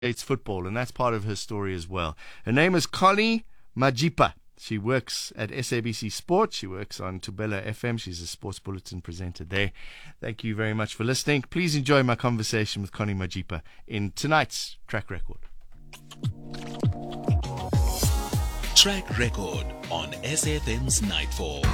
It's football, and that's part of her story as well. Her name is Connie Majipa. She works at SABC Sport. She works on Tubela FM. She's a sports bulletin presenter there. Thank you very much for listening. Please enjoy my conversation with Connie Majipa in tonight's Track Record. Track Record on SAFM's Nightfall.